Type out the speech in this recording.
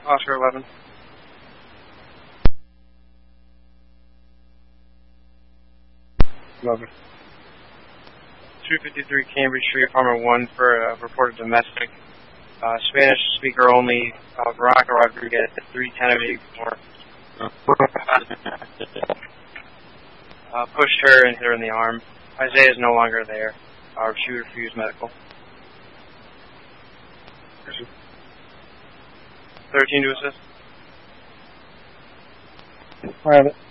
Oscar 11. Over. 253 Cambridge Street, apartment 1 for reported domestic. Spanish speaker only, Veronica Rodriguez, 310 of 84. Pushed her and hit her in the arm. Isaiah is no longer there. She refused medical. 13 to assist. I have it.